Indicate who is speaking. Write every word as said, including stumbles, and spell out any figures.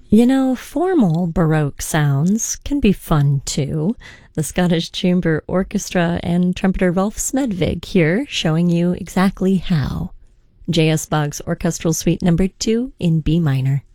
Speaker 1: You know, formal Baroque sounds can be fun too. The Scottish Chamber Orchestra and trumpeter Rolf Smedvig here showing you exactly how. J S. Bach's Orchestral Suite number two in B minor.